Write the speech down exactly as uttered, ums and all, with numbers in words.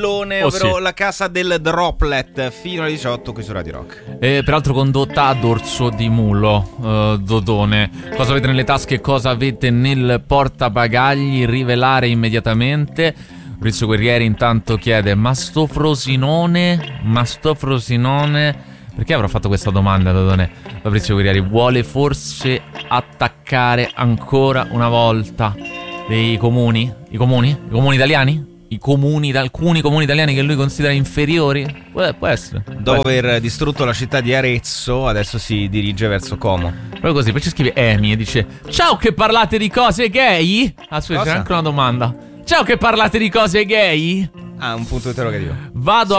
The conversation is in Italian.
Castellone, Oh, ovvero sì. la casa del Droplet, fino alle diciotto qui su Radio Rock. E peraltro condotta a dorso di mulo, uh, Dodone. Cosa avete nelle tasche, cosa avete nel portabagagli? Rivelare immediatamente. Maurizio Guerrieri intanto chiede: ma sto Frosinone? Ma sto Frosinone? Perché avrò fatto questa domanda, Dodone? Maurizio Guerrieri vuole forse attaccare ancora una volta dei comuni? I comuni? I comuni italiani? I comuni, alcuni comuni italiani che lui considera inferiori? Può, può essere. Dopo può essere. aver distrutto la città di Arezzo, adesso si dirige verso Como. Proprio così, poi ci scrive Emi e dice: ciao che parlate di cose gay? Ah, scusa, Cosa? c'è anche una domanda. Ciao che parlate di cose gay? Ah, un punto interrogativo. Vado